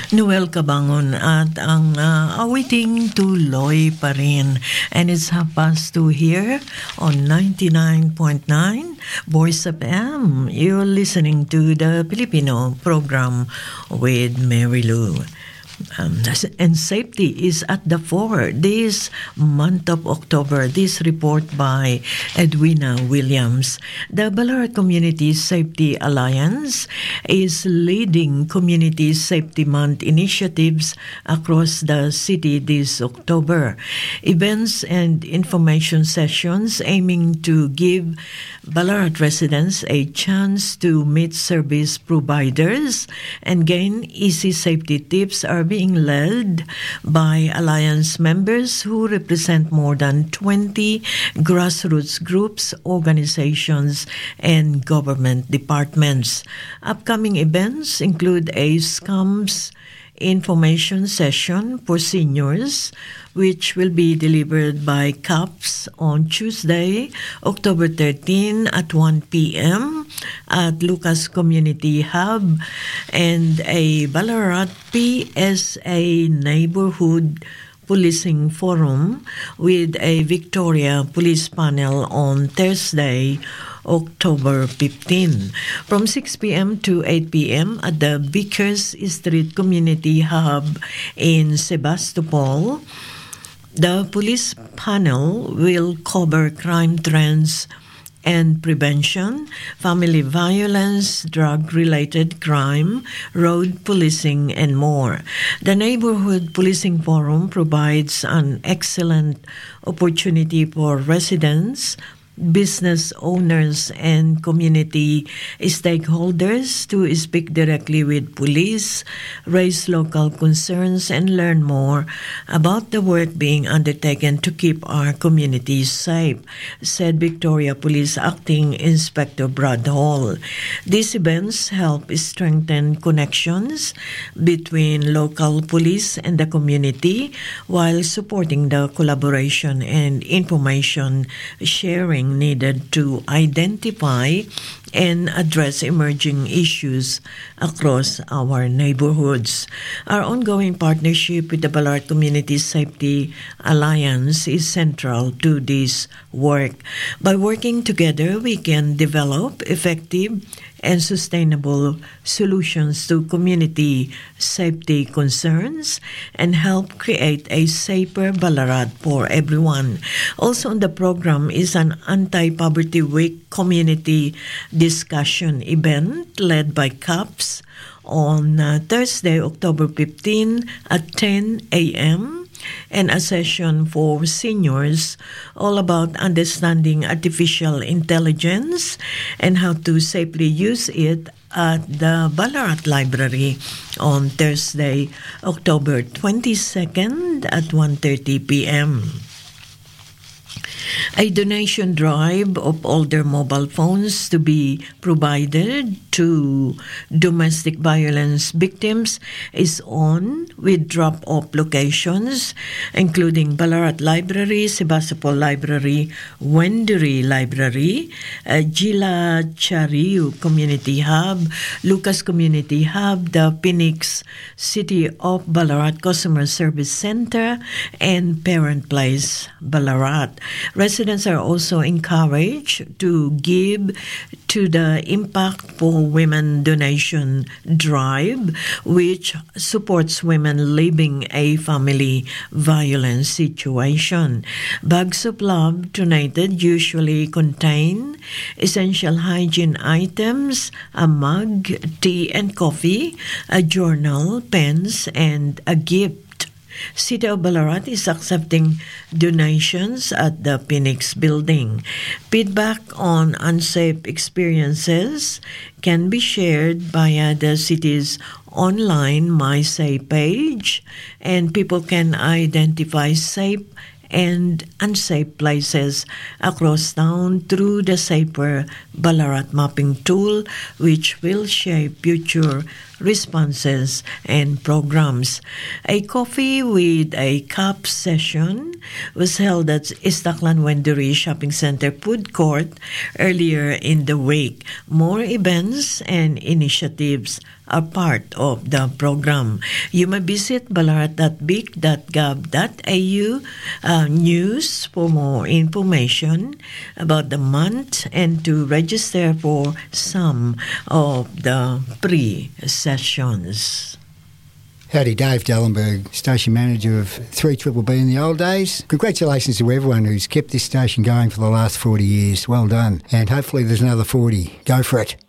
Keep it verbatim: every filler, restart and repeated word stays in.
Noel Cabangon at ang uh, awiting tuloy pa rin. And it's half past two here on ninety-nine point nine Voice of M. You're listening to the Filipino program with Mary Lou. Um, and safety is at the fore this month of October. This report by Edwina Williams. The Ballarat Community Safety Alliance is leading Community Safety Month initiatives across the city this October. Events and information sessions aiming to give Ballarat residents a chance to meet service providers and gain easy safety tips are being led by Alliance members who represent more than twenty grassroots groups, organizations, and government departments. Upcoming events include a SCUMS information session for seniors, which will be delivered by CAPS on Tuesday, October thirteenth at one p.m. at Lucas Community Hub, and a Ballarat P S A Neighborhood Policing Forum with a Victoria Police Panel on Thursday, October fifteenth, from six p.m. to eight p.m. at the Vickers Street Community Hub in Sebastopol. The police panel will cover crime trends and prevention, family violence, drug-related crime, road policing, and more. The Neighborhood Policing Forum provides an excellent opportunity for residents, business owners, and community stakeholders to speak directly with police, raise local concerns, and learn more about the work being undertaken to keep our communities safe, said Victoria Police Acting Inspector Brad Hall. These events help strengthen connections between local police and the community while supporting the collaboration and information sharing needed to identify and address emerging issues across our neighborhoods. Our ongoing partnership with the Ballarat Community Safety Alliance is central to this work. By working together, we can develop effective and sustainable solutions to community safety concerns and help create a safer Ballarat for everyone. Also on the program is an Anti-Poverty Week community discussion event led by CAPS on uh, Thursday, October fifteenth at ten a.m. and a session for seniors all about understanding artificial intelligence and how to safely use it at the Ballarat Library on Thursday, October twenty-second at one thirty p.m. A donation drive of older mobile phones to be provided to domestic violence victims is on with drop-off locations, including Ballarat Library, Sebastopol Library, Wendouree Library, uh, Gila Chariu Community Hub, Lucas Community Hub, the Phoenix City of Ballarat Customer Service Center, and Parent Place, Ballarat. Residents are also encouraged to give to the Impact for Women donation drive, which supports women living a family violence situation. Bags of love donated usually contain essential hygiene items, a mug, tea and coffee, a journal, pens, and a gift. City of Ballarat is accepting donations at the Phoenix building. Feedback on unsafe experiences can be shared via the city's online MySafe page, and people can identify safe and unsafe places across town through the Safer Ballarat mapping tool, which will shape future responses and programs. A coffee with a cup session was held at Istaklan Wendouree Shopping Center Food Court earlier in the week. More events and initiatives are part of the program. You may visit ballarat dot bic dot gov dot a u uh, news for more information about the month and to register for some of the pre-sessions. Howdy, Dave Dellenberg, station manager of three Triple B in the old days. Congratulations to everyone who's kept this station going for the last forty years. Well done. And hopefully there's another forty. Go for it.